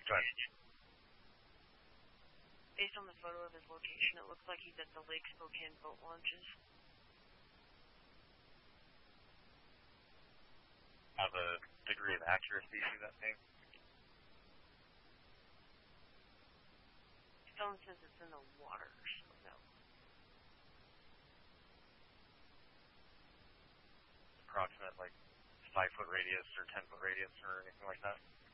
Go ahead. Based on the photo of his location, it looks like he's at the Lake Spokane boat launches. Have a degree of accuracy to that thing? Stone says it's in the water, so no. Approximate, like, 5-foot radius or 10-foot radius or anything like that?